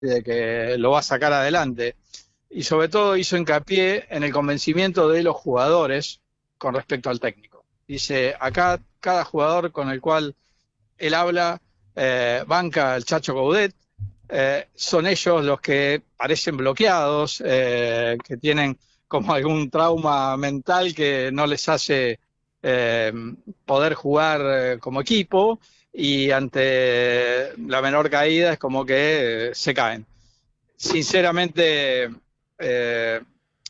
de que lo va a sacar adelante. Y sobre todo hizo hincapié en el convencimiento de los jugadores con respecto al técnico. Dice, acá cada jugador con el cual él habla, banca el Chacho Coudet, son ellos los que parecen bloqueados, que tienen como algún trauma mental que no les hace eh, poder jugar como equipo y ante la menor caída es como que se caen. Sinceramente, eh,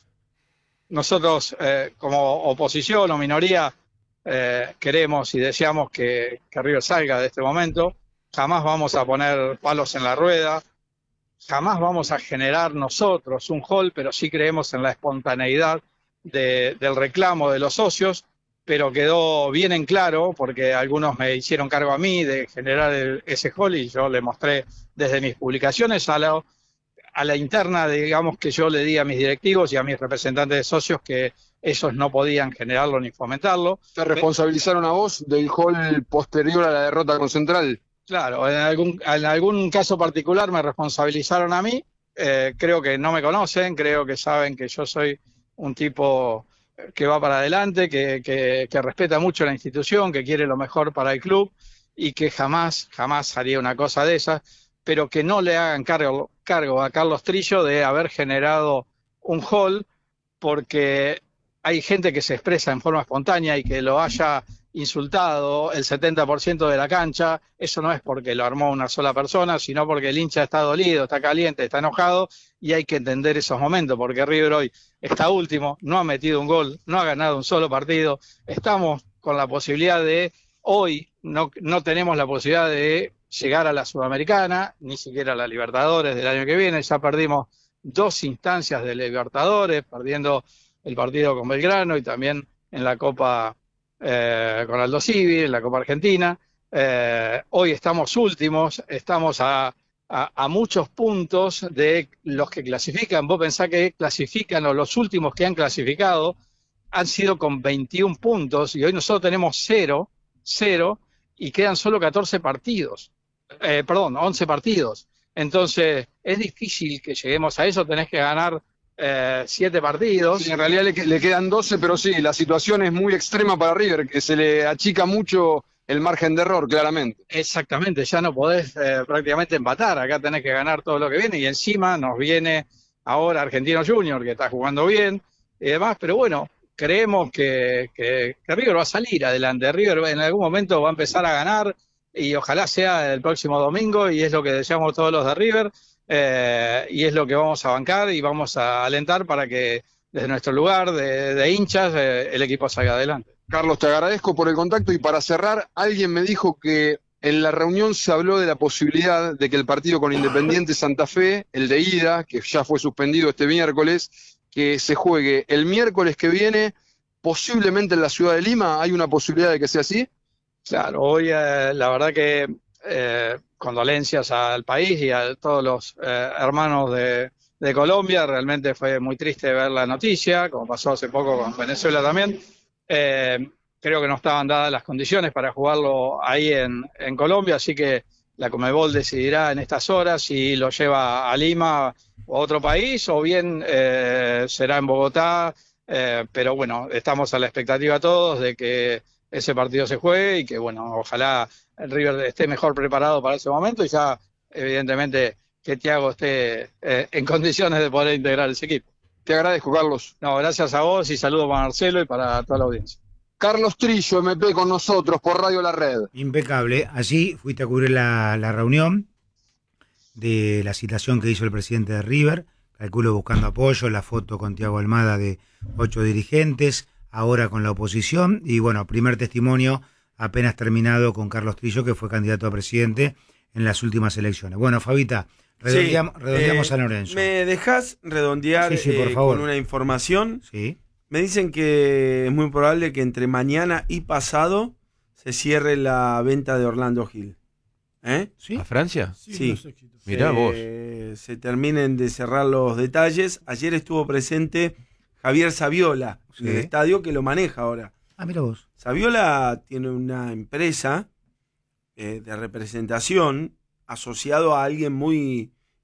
nosotros como oposición o minoría queremos y deseamos que River salga de este momento. Jamás vamos a poner palos en la rueda, jamás vamos a generar nosotros un hall, pero sí creemos en la espontaneidad del reclamo de los socios, pero quedó bien en claro, porque algunos me hicieron cargo a mí de generar ese hall y yo le mostré desde mis publicaciones a la interna, digamos, que yo le di a mis directivos y a mis representantes de socios que esos no podían generarlo ni fomentarlo. ¿Te responsabilizaron a vos del gol posterior a la derrota con Central? Claro, en algún caso particular me responsabilizaron a mí. Creo que no me conocen, creo que saben que yo soy un tipo que va para adelante, que respeta mucho la institución, que quiere lo mejor para el club y que jamás haría una cosa de esas, pero que no le hagan cargo a Carlos Trillo de haber generado un hall, porque hay gente que se expresa en forma espontánea y que lo haya insultado el 70% de la cancha. Eso no es porque lo armó una sola persona, sino porque el hincha está dolido, está caliente, está enojado, y hay que entender esos momentos, porque River hoy está último, no ha metido un gol, no ha ganado un solo partido. Estamos con la posibilidad de, hoy no tenemos la posibilidad de llegar a la Sudamericana, ni siquiera a la Libertadores del año que viene. Ya perdimos 2 instancias de Libertadores, perdiendo el partido con Belgrano y también en la Copa con Aldo Civi, en la Copa Argentina. Hoy estamos últimos, estamos a muchos puntos de los que clasifican. Vos pensás que clasifican, o los últimos que han clasificado han sido con 21 puntos y hoy nosotros tenemos 0 y quedan solo 14 partidos. Perdón, 11 partidos. Entonces, es difícil que lleguemos a eso, tenés que ganar 7 partidos. Sí, en realidad le quedan 12, pero sí, la situación es muy extrema para River, que se le achica mucho el margen de error, claramente. Exactamente, ya no podés prácticamente empatar, acá tenés que ganar todo lo que viene y encima nos viene ahora Argentino Junior, que está jugando bien y demás, pero bueno, creemos que River va a salir adelante, River en algún momento va a empezar a ganar y ojalá sea el próximo domingo y es lo que deseamos todos los de River, y es lo que vamos a bancar y vamos a alentar para que desde nuestro lugar de hinchas el equipo salga adelante. Carlos, te agradezco por el contacto y para cerrar, alguien me dijo que en la reunión se habló de la posibilidad de que el partido con Independiente Santa Fe, el de ida, que ya fue suspendido este miércoles, que se juegue el miércoles que viene, posiblemente en la ciudad de Lima. ¿Hay una posibilidad de que sea así? Claro, hoy la verdad que condolencias al país y a todos los hermanos de Colombia. Realmente fue muy triste ver la noticia, como pasó hace poco con Venezuela también. Creo que no estaban dadas las condiciones para jugarlo ahí en Colombia, así que la Conmebol decidirá en estas horas si lo lleva a Lima o a otro país, o bien será en Bogotá, pero bueno, estamos a la expectativa todos de que ese partido se juegue y que, bueno, ojalá el River esté mejor preparado para ese momento y ya, evidentemente, que Thiago esté en condiciones de poder integrar ese equipo. Te agradezco, Carlos. No, gracias a vos y saludos para Marcelo y para toda la audiencia. Carlos Trillo, MP, con nosotros por Radio La Red. Impecable. Allí fuiste a cubrir la reunión de la citación que hizo el presidente de River, calculo buscando apoyo, la foto con Thiago Almada de 8 dirigentes, ahora con la oposición, y bueno, primer testimonio apenas terminado con Carlos Trillo, que fue candidato a presidente en las últimas elecciones. Bueno, Fabita, redondeamos San Lorenzo. ¿Me dejás redondear sí, por favor, con una información? Sí. Me dicen que es muy probable que entre mañana y pasado se cierre la venta de Orlando Gil. ¿Sí? ¿A Francia? Sí. Mirá vos. Se terminen de cerrar los detalles. Ayer estuvo presente Javier Saviola, en el estadio, que lo maneja ahora. Ah, mira vos. Saviola tiene una empresa de representación asociado a alguien muy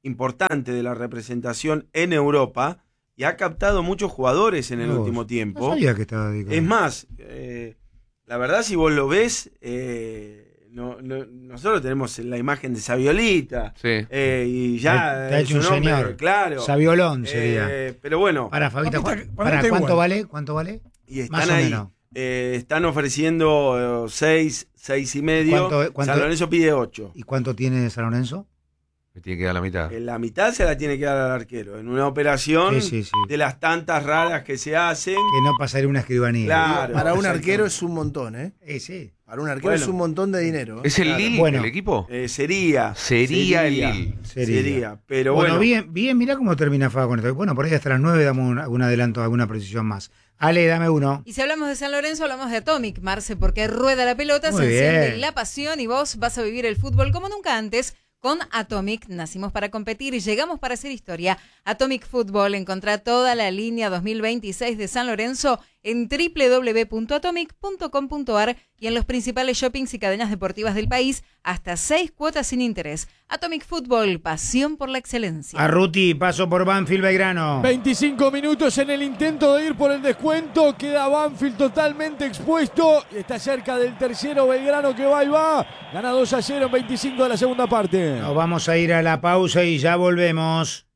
importante de la representación en Europa y ha captado muchos jugadores en el último tiempo. No sabía que estaba dedicado. Es más, la verdad, si vos lo ves, nosotros tenemos la imagen de Saviolita. Sí. Y ya. Te ha hecho un nombre, señor. Claro. Saviolón sería. Pero bueno. Para, Fabita, Ponete ¿cuánto igual. vale? ¿Cuánto vale? Y Más están o ahí. menos. Están ofreciendo 6 y medio. ¿Cuánto- San Lorenzo pide 8. ¿Y cuánto tiene San Lorenzo? Me tiene que dar la mitad. La mitad se la tiene que dar al arquero. En una operación Sí. de las tantas raras que se hacen. Que no pasaría una escribanía. Claro. Para un exacto. arquero es un montón, ¿eh? Sí. Para un arquero Bueno. es un montón de dinero. ¿Es el Claro. Lille Bueno. el equipo? Sería Sería el Lille. Sería. Pero Bueno, bueno. bien, mirá cómo termina Faba con esto. Bueno, por ahí hasta las 9 damos un adelanto, alguna precisión más. Ale, dame uno. Y si hablamos de San Lorenzo, hablamos de Atomic, Marce, porque rueda la pelota, Muy se enciende bien. la pasión y vos vas a vivir el fútbol como nunca antes. Con Atomic nacimos para competir y llegamos para hacer historia. Atomic Fútbol, encontrá toda la línea 2026 de San Lorenzo en www.atomic.com.ar y en los principales shoppings y cadenas deportivas del país, hasta 6 cuotas sin interés. Atomic Fútbol, pasión por la excelencia. Arruti, paso por Banfield Belgrano. 25 minutos en el intento de ir por el descuento. Queda Banfield totalmente expuesto. Y está cerca del tercero Belgrano que va y va. Gana 2-0 en 25 de la segunda parte. Nos vamos a ir a la pausa y ya volvemos.